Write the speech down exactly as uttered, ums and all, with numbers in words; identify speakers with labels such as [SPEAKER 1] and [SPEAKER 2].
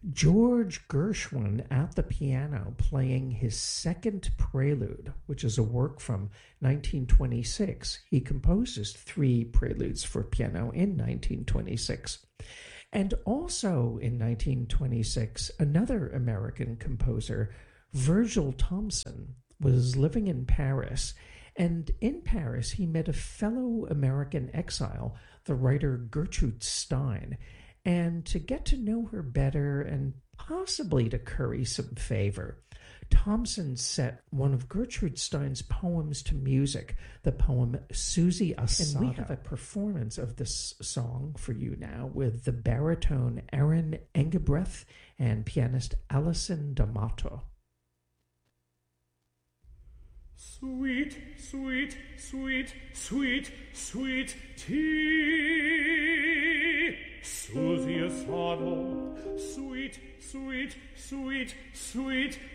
[SPEAKER 1] George Gershwin at the piano playing his second prelude, which is a work from nineteen twenty-six. He composes three preludes for piano in nineteen twenty-six. And also in nineteen twenty-six, another American composer, Virgil Thomson, was living in Paris. And in Paris, he met a fellow American exile, the writer Gertrude Stein. And to get to know her better and possibly to curry some favor, Thomson set one of Gertrude Stein's poems to music, the poem Susie Asada. And we have a performance of this song for you now with the baritone Aaron Engebrecht and pianist Alison D'Amato.
[SPEAKER 2] Sweet, sweet, sweet, sweet, sweet tea. Susie Asado, sweet, sweet, sweet, sweet